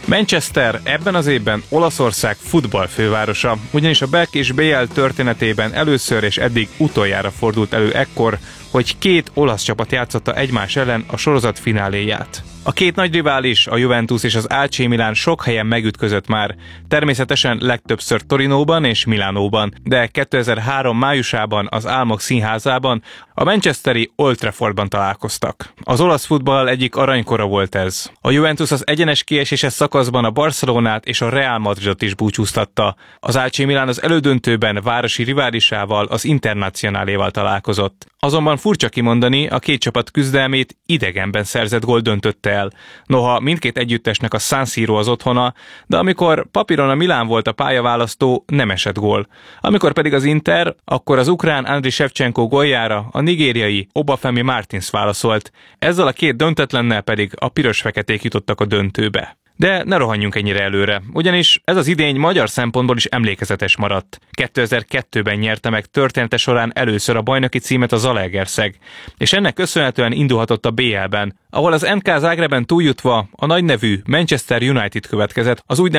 Manchester ebben az évben Olaszország futballfővárosa, ugyanis a BEK és BL történetében először és eddig utoljára fordult elő ekkor, hogy két olasz csapat játszotta egymás ellen a sorozat fináléját. A két nagy rivális, a Juventus és az AC Milan sok helyen megütközött már, természetesen legtöbbször Torinóban és Milánóban, de 2003 májusában az Álmok Színházában, a manchesteri Old Traffordban találkoztak. Az olasz futball egyik aranykora volt ez. A Juventus az egyenes kieséses szakaszban a Barcelonát és a Real Madridot is búcsúztatta. Az AC Milan az elődöntőben városi riválisával, az Internacionáléval találkozott. Azonban furcsa kimondani, a két csapat küzdelmét idegenben szerzett gól döntötte el. Noha mindkét együttesnek a San Siro az otthona, de amikor papíron a Milán volt a pályaválasztó, nem esett gól. Amikor pedig az Inter, akkor az ukrán Andriy Shevchenko góljára a nigériai Obafemi Martins válaszolt. Ezzel a két döntetlennel pedig a piros-feketék jutottak a döntőbe. De ne rohanjunk ennyire előre, ugyanis ez az idény magyar szempontból is emlékezetes maradt. 2002-ben nyerte meg története során először a bajnoki címet a Zalaegerszeg, és ennek köszönhetően indulhatott a BL-ben, ahol az MK Zágrebben túljutva a nagynevű Manchester United következett az